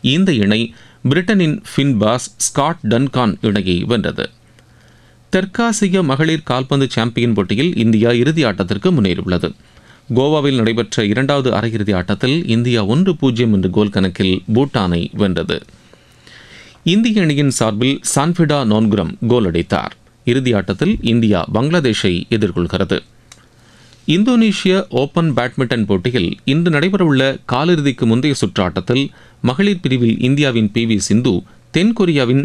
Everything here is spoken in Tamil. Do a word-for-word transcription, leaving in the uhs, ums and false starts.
இந்த இணை பிரிட்டனின் ஃபின் பாஸ் ஸ்காட் டன்கான் இணையை வென்றது. தெற்காசிய மகளிர் கால்பந்து சாம்பியன் போட்டியில் இந்தியா இறுதி ஆட்டத்திற்கு முன்னேறியுள்ளது. கோவாவில் நடைபெற்ற இரண்டாவது அரையிறுதி ஆட்டத்தில் இந்தியா ஒன்று பூஜ்ஜியம் என்ற கோல் கணக்கில் பூட்டானை வென்றது. இந்திய அணியின் சார்பில் சான்ஃபிடா நோன்குரம் கோல் அடித்தார். இறுதி ஆட்டத்தில் இந்தியா பங்களாதேஷை எதிர்கொள்கிறது. இந்தோனேஷிய ஓபன் பேட்மிண்டன் போட்டியில் இன்று நடைபெறவுள்ள காலிறுதிக்கு முந்தைய சுற்று ஆட்டத்தில் மகளிர் பிரிவில் இந்தியாவின் பி வி சிந்து தென்கொரியாவின்